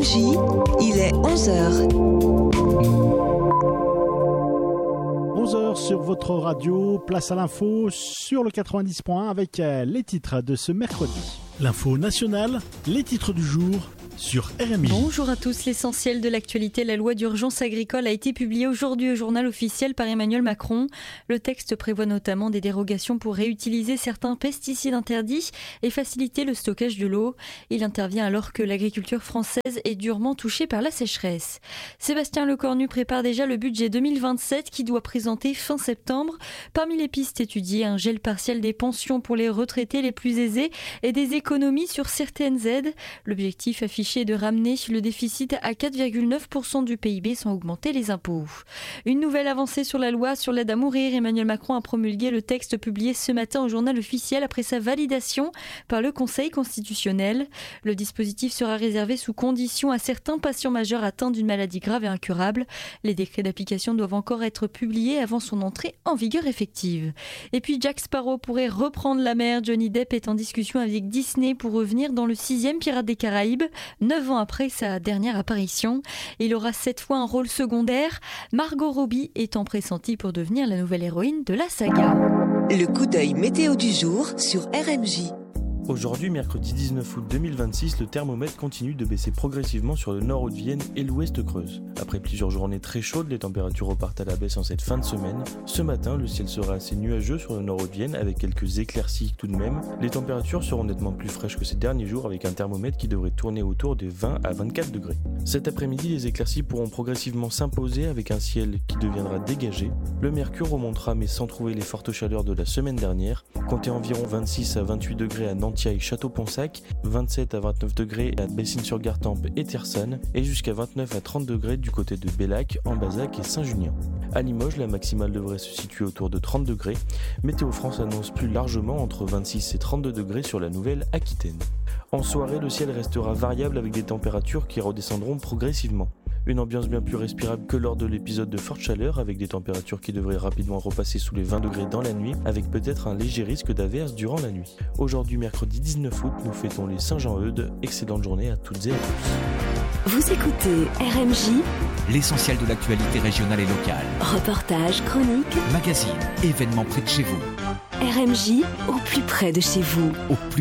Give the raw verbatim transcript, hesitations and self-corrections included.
M J, il est onze heures. onze heures sur votre radio, place à l'info sur le quatre-vingt-dix point un avec les titres de ce mercredi. L'info nationale, les titres du jour sur R M J. Bonjour à tous, l'essentiel de l'actualité, la loi d'urgence agricole a été publiée aujourd'hui au journal officiel par Emmanuel Macron. Le texte prévoit notamment des dérogations pour réutiliser certains pesticides interdits et faciliter le stockage de l'eau. Il intervient alors que l'agriculture française est durement touchée par la sécheresse. Sébastien Lecornu prépare déjà le budget deux mille vingt-sept qui doit présenter fin septembre. Parmi les pistes étudiées, un gel partiel des pensions pour les retraités les plus aisés et des économies sur certaines aides. L'objectif affiché est de ramener le déficit à quatre virgule neuf pour cent du P I B sans augmenter les impôts. Une nouvelle avancée sur la loi sur l'aide à mourir. Emmanuel Macron a promulgué le texte publié ce matin au journal officiel après sa validation par le Conseil constitutionnel. Le dispositif sera réservé sous condition à certains patients majeurs atteints d'une maladie grave et incurable. Les décrets d'application doivent encore être publiés avant son entrée en vigueur effective. Et puis Jack Sparrow pourrait reprendre la mer. Johnny Depp est en discussion avec Disney pour revenir dans le sixième Pirates des Caraïbes. Neuf ans après sa dernière apparition, il aura cette fois un rôle secondaire, Margot Robbie étant pressentie pour devenir la nouvelle héroïne de la saga. Le coup d'œil météo du jour sur R M J. Aujourd'hui, mercredi dix-neuf août deux mille vingt-six, le thermomètre continue de baisser progressivement sur le nord de Vienne et l'ouest Creuse. Après plusieurs journées très chaudes, les températures repartent à la baisse en cette fin de semaine. Ce matin, le ciel sera assez nuageux sur le nord de Vienne avec quelques éclaircies tout de même. Les températures seront nettement plus fraîches que ces derniers jours avec un thermomètre qui devrait tourner autour des vingt à vingt-quatre degrés. Cet après-midi, les éclaircies pourront progressivement s'imposer avec un ciel qui deviendra dégagé. Le mercure remontera mais sans trouver les fortes chaleurs de la semaine dernière. Comptez environ vingt-six à vingt-huit degrés à Nantes et Château-Ponsac, vingt-sept à vingt-neuf degrés à Bessines-sur-Gartempe et Tersanne et jusqu'à vingt-neuf à trente degrés du côté de Bellac, Ambazac et Saint-Junien. À Limoges, la maximale devrait se situer autour de trente degrés. Météo France annonce plus largement entre vingt-six et trente-deux degrés sur la Nouvelle-Aquitaine. En soirée, le ciel restera variable avec des températures qui redescendront progressivement. Une ambiance bien plus respirable que lors de l'épisode de forte chaleur avec des températures qui devraient rapidement repasser sous les vingt degrés dans la nuit avec peut-être un léger risque d'averse durant la nuit. Aujourd'hui, mercredi dix-neuf août, nous fêtons les Saint-Jean-Eudes. Excellente journée à toutes et à tous. Vous écoutez R M J, l'essentiel de l'actualité régionale et locale. Reportages, chroniques, magazines, événements près de chez vous. R M J au plus près de chez vous. Au plus